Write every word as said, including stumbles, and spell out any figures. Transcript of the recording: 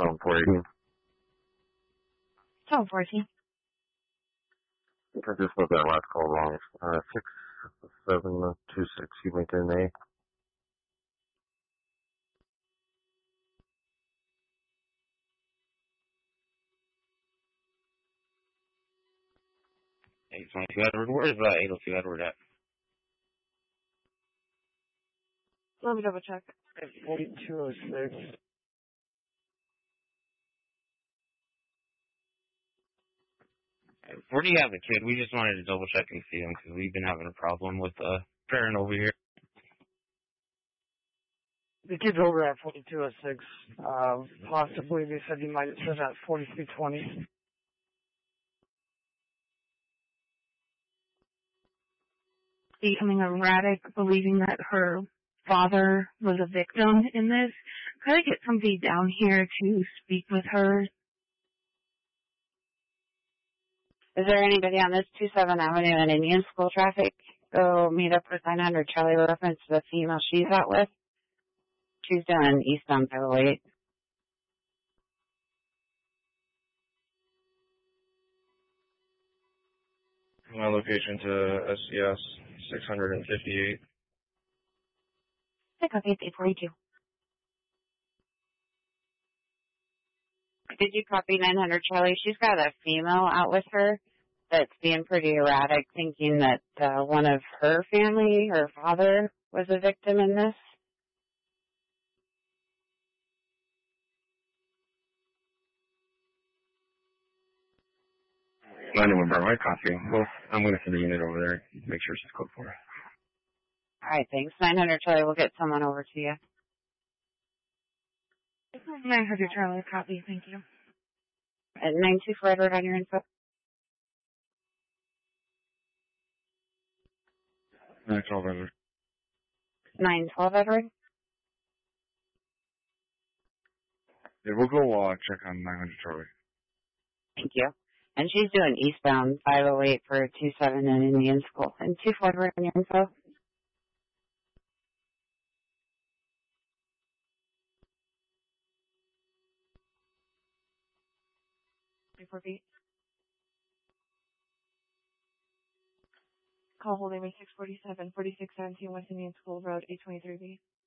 Phone four eighteen. Phone fourteen. I just got that last call wrong. Uh, six seven two six. You went in A. eight twenty-two Edward. Where's uh, eight oh two Edward at? Let me double check. forty-two oh six. Where do you have the kid? We just wanted to double check and see him because we've been having a problem with the uh, parent over here. The kid's over at forty-two oh six. Uh, possibly they said he might have said at forty-three twenty. Becoming erratic, believing that her father was a victim in this. Could I get somebody down here to speak with her? Is there anybody on this two seven Avenue and Indian School traffic? Go meet up with nine hundred Charlie with reference to the female she's out with. She's doing eastbound five oh eight. My location to S C S six fifty-eight. Pick up eight forty-two. Did you copy nine hundred Charlie? She's got a female out with her that's being pretty erratic, thinking that uh, one of her family, her father, was a victim in this. I know about my copy. Well, I'm going to send a unit over there. Make sure she's code for it. All right, thanks. nine hundred Charlie, we'll get someone over to you. nine hundred Charlie, copy, thank you. At nine two four Edward on your info. nine twelve Edward. nine twelve Edward. Yeah, we'll go uh, check on nine hundred Charlie. Thank you. And she's doing eastbound five oh eight for two seven in Indian School. And two four Edward on your info. Report beat. Call holding me six forty-seven, forty-six seventeen West Indian School Road, eight twenty-three B.